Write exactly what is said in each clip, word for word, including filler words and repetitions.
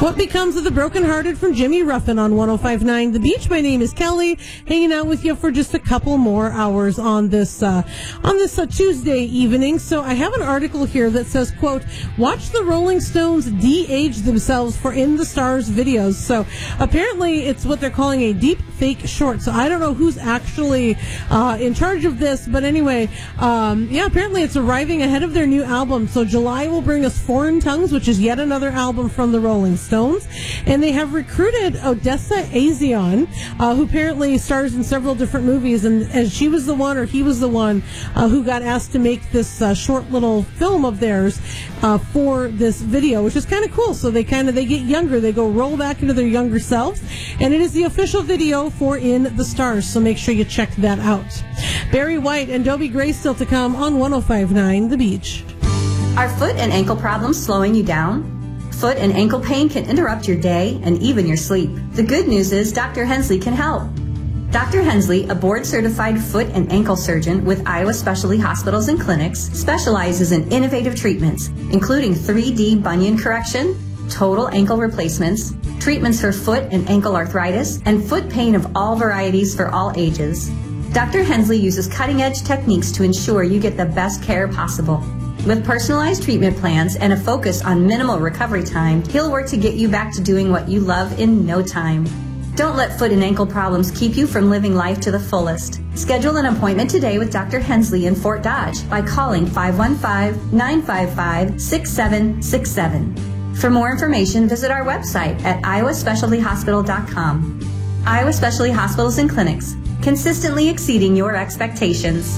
What Becomes of the Brokenhearted from Jimmy Ruffin on one oh five point nine The Beach. My name is Kelly, hanging out with you for just a couple more hours on this uh, on this uh, Tuesday evening. So I have an article here that says, quote, watch the Rolling Stones de-age themselves for In the Stars videos. So apparently it's what they're calling a deep fake short. So I don't know who's actually uh, in charge of this, but anyway, um, yeah, apparently it's arriving ahead of their new album. So July will bring us Foreign Tongues, which is yet another album from the Rolling Stones. Stones, and they have recruited Odessa Azion, uh, who apparently stars in several different movies, and as she was the one, or he was the one, uh, who got asked to make this uh, short little film of theirs uh, for this video, which is kind of cool. So they kind of, they get younger, they go roll back into their younger selves, and it is the official video for In the Stars, so make sure you check that out. Barry White and Dobie Gray still to come on one oh five point nine The Beach. Are foot and ankle problems slowing you down? Foot and ankle pain can interrupt your day and even your sleep. The good news is Doctor Hensley can help. Doctor Hensley, a board-certified foot and ankle surgeon with Iowa Specialty Hospitals and Clinics, specializes in innovative treatments, including three D bunion correction, total ankle replacements, treatments for foot and ankle arthritis, and foot pain of all varieties for all ages. Doctor Hensley uses cutting-edge techniques to ensure you get the best care possible. With personalized treatment plans and a focus on minimal recovery time, he'll work to get you back to doing what you love in no time. Don't let foot and ankle problems keep you from living life to the fullest. Schedule an appointment today with Doctor Hensley in Fort Dodge by calling five one five, nine five five, six seven six seven. For more information, visit our website at iowa specialty hospital dot com. Iowa Specialty Hospitals and Clinics, consistently exceeding your expectations.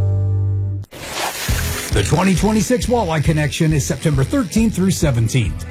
The twenty twenty-six Walleye Connection is September thirteenth through seventeenth.